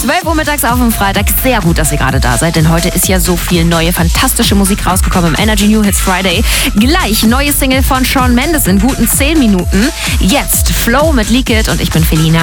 12 Uhr mittags auf dem Freitag. Sehr gut, dass ihr gerade da seid, denn heute ist ja so viel neue, fantastische Musik rausgekommen im Energy New Hits Friday. Gleich neue Single von Shawn Mendes in guten 10 Minuten. Jetzt Flow mit Leak It und ich bin Felina.